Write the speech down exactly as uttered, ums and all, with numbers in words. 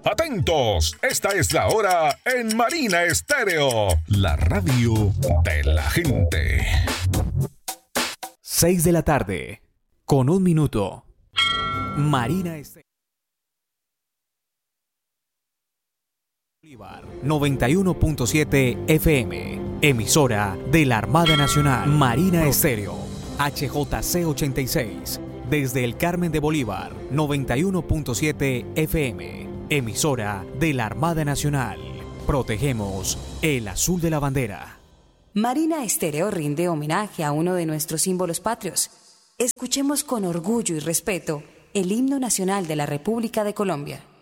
Atentos, esta es la hora en Marina Estéreo, la radio de la gente. seis de la tarde, con un minuto. Marina Estéreo. noventa y uno punto siete F M, emisora de la Armada Nacional. Marina Estéreo, H J C ochenta y seis, desde el Carmen de Bolívar. noventa y uno punto siete F M, emisora de la Armada Nacional. Protegemos el azul de la bandera. Marina Estéreo rinde homenaje a uno de nuestros símbolos patrios. Escuchemos con orgullo y respeto el himno nacional de la República de Colombia.